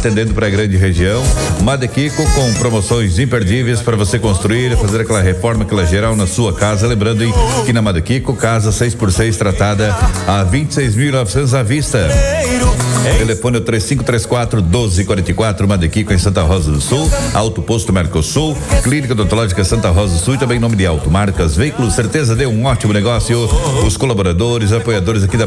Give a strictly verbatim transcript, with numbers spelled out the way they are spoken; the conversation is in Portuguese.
atendendo para a grande região. Madequico com promoções imperdíveis para você construir, fazer aquela reforma, aquela geral na sua casa. Lembrando, hein, que na Madequico, casa seis por seis tratada a vinte e seis mil e novecentos à vista. Telefone é o três cinco três quatro, doze quarenta e quatro, Madequico em Santa Rosa do Sul, Auto Posto Mercosul, Clínica Odontológica Santa Rosa do Sul e também em nome de Automarcas Veículos, certeza de um ótimo negócio. Os colaboradores, apoiadores aqui da